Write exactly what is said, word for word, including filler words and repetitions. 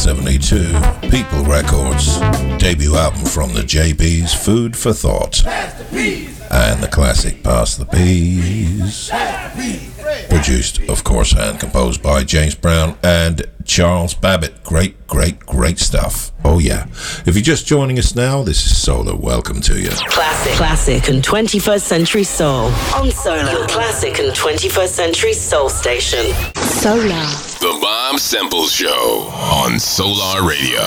seventy-two, People Records, debut album from the J Bs, Food for Thought, and the classic Pass the Peas, produced, of course, and composed by James Brown and Charles Babbitt. Great, great, great stuff. Oh yeah. If you're just joining us now, this is Solar. Welcome to you. Classic, classic and twenty-first century soul on Solar, your classic and twenty-first century soul station. Solar. The Bob Semple Show on Solar Radio.